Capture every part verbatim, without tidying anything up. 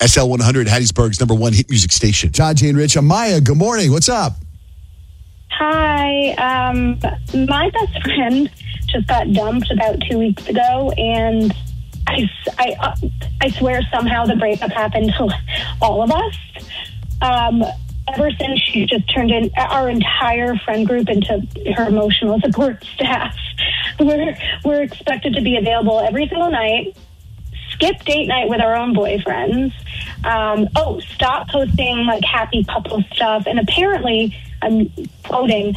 S L one hundred, Hattiesburg's number one hit music station. John, Jay, and Rich. Amaya, good morning. What's up? Hi. Um, my best friend just got dumped about two weeks ago, and I, I, uh, I swear somehow the breakup happened to all of us. Um, ever since she just turned in our entire friend group into her emotional support staff. We're, we're expected to be available every single night, skip date night with our own boyfriends. Um, oh, stop posting like happy couple stuff. And apparently, I'm quoting,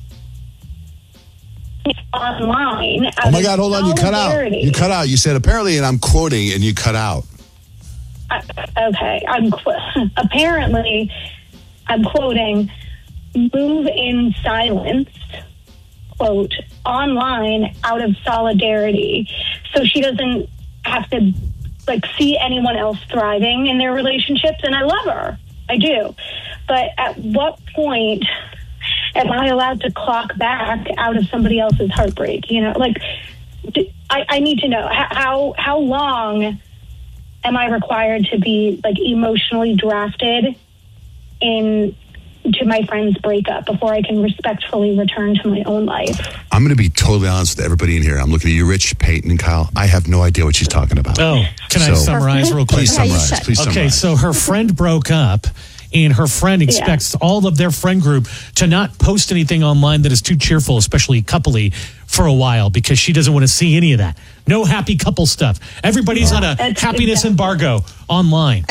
online. Oh my God, hold on, you cut out. You cut out. You said apparently, and I'm quoting, and you cut out. Uh, okay, I'm qu- apparently, I'm quoting, move in silence, quote, online out of solidarity. So she doesn't have to like see anyone else thriving in their relationships, and I love her. I do. But at what point am I allowed to clock back out of somebody else's heartbreak? You know, like, I, I need to know how, how long am I required to be like emotionally drafted in to my friend's breakup before I can respectfully return to my own life? I'm going to be totally honest with everybody in here. I'm looking at you, Rich, Peyton, and Kyle. I have no idea what she's talking about. Oh, can so, I summarize real quick? Please summarize. Please summarize. Okay, so her friend broke up, and her friend expects yeah. all of their friend group to not post anything online that is too cheerful, especially coupley, for a while, because she doesn't want to see any of that. No happy couple stuff. Everybody's yeah. on a That's happiness exactly. embargo online.